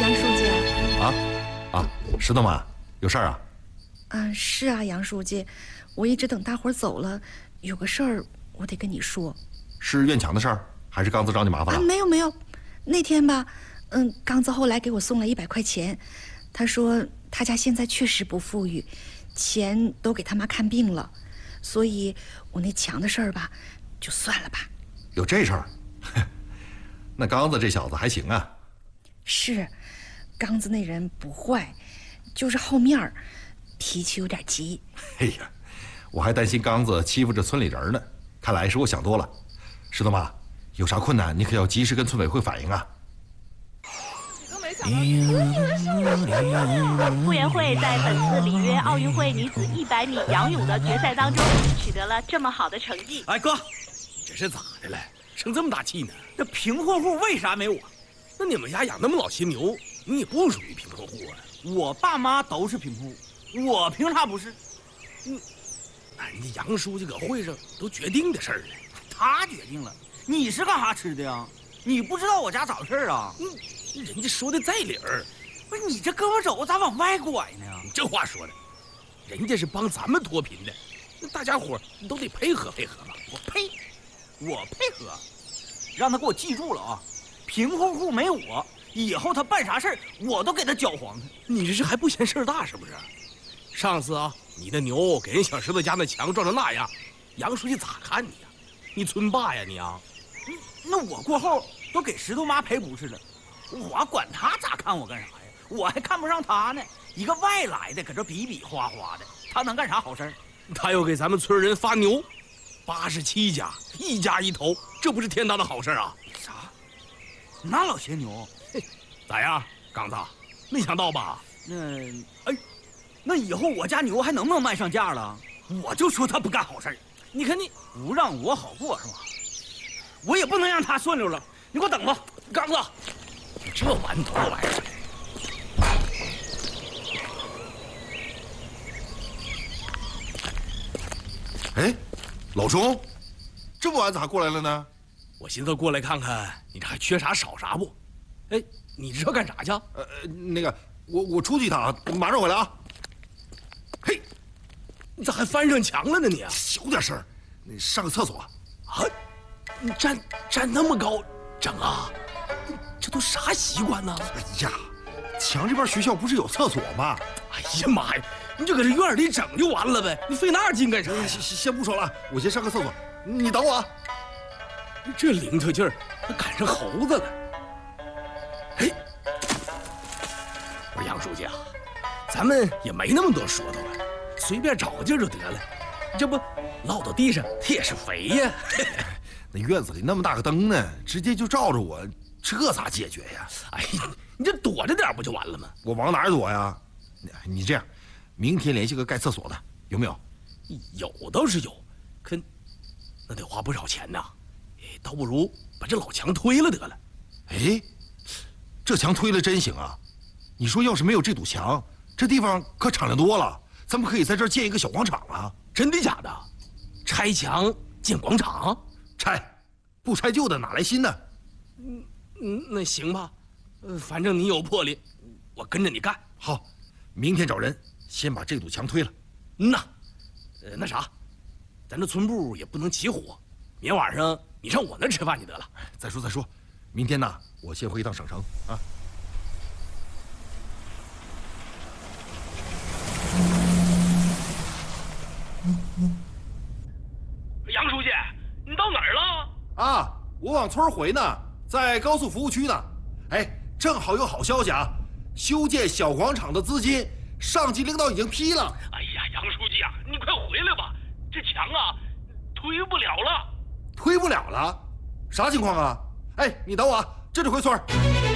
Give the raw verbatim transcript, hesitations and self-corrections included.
杨书记。 啊啊，石头妈，有事儿啊？ 嗯，是啊，杨书记，我一直等大伙儿走了，有个事儿我得跟你说。 是院墙的事儿，还是刚子找你麻烦了？ 啊，没有没有，那天吧，嗯，刚子后来给我送了一百块钱，他说他家现在确实不富裕，钱都给他妈看病了，所以我那墙的事儿吧，就算了吧。 有这事儿？那刚子这小子还行啊。 是，刚子那人不坏，就是好面儿，脾气有点急。 哎呀，我还担心刚子欺负着村里人呢，看来是我想多了。石头妈，有啥困难你可要及时跟村委会反映啊。 傅园慧在本次里约奥运会女子一百米仰泳的决赛当中取得了这么好的成绩。 哎哥，这是咋的了？生这么大气呢？这贫困户为啥没我？那你们家养那么老些牛，你也不属于贫困户啊？ 我爸妈都是贫户，我凭啥不是？ 嗯，那人家杨书记搁会上都决定的事儿了。 他决定了，你是干啥吃的呀？你不知道我家咋回事啊？ 嗯，人家说的在理儿。 不是你这胳膊肘咋往外拐呢？ 你这话说的，人家是帮咱们脱贫的，那大家伙都得配合配合吧？ 我呸！我配合，让他给我记住了啊！贫困户没我，以后他办啥事儿我都给他搅黄他。 你这是还不嫌事儿大是不是？上次啊，你的牛给人小石头家那墙撞成那样，杨书记咋看你呀？你村霸呀你啊！ 那我过后都给石头妈赔不是了，我管他咋看我干啥呀？我还看不上他呢，一个外来的搁这比比划划的，他能干啥好事？ 他又给咱们村人发牛，八十七家，一家一头，这不是天大的好事啊！ 啥？那老些牛， 嘿，咋样，刚子？没想到吧？ 那哎，那以后我家牛还能不能卖上价了？我就说他不干好事，你看你不让我好过是吧？我也不能让他顺溜了，你给我等吧，刚子。 这完犊子玩意儿！ 哎，老钟，这么晚咋过来了呢？ 我寻思过来看看你这还缺啥少啥不？哎，你这要干啥去？ 呃，那个，我我出去一趟啊，马上回来啊。 嘿，你咋还翻上墙了呢你？ 小点声，你上个厕所。 啊，你站站那么高，整啊？这都啥习惯呢？ 哎呀，墙这边学校不是有厕所吗？ 哎呀妈呀，你就搁这院里整就完了呗，你费那劲干啥呀？ 先先不说了，我先上个厕所，你等我啊。 这灵头劲儿，还赶上猴子了。嘿，我说杨书记啊，咱们也没那么多说头了，随便找个地儿就得了。这不落到地上，它也是肥呀。 那院子里那么大个灯呢，直接就照着我，这咋解决呀？ 哎，你这躲着点不就完了吗？ 我往哪儿躲呀？你你这样，明天联系个盖厕所的，有没有？ 有倒是有，可那得花不少钱呐。倒不如把这老墙推了得了。 哎，这墙推了真行啊！你说要是没有这堵墙，这地方可敞亮多了，咱们可以在这儿建一个小广场了。 真的假的？拆墙建广场？ 拆，不拆旧的哪来新的？ 嗯嗯，那行吧，呃，反正你有魄力，我跟着你干。 好，明天找人先把这堵墙推了。 嗯呐，呃，那啥，咱这村部也不能起火，明天晚上你上我那儿吃饭去得了。 再说再说，明天呢，我先回一趟省城啊。 杨书记，你到哪儿了？ 啊，我往村回呢，在高速服务区呢。哎，正好有好消息啊，修建小广场的资金，上级领导已经批了。 哎呀，杨书记啊，你快回来吧，这墙啊，推不了了。 推不了了？啥情况啊？哎，你等我啊，这就回村。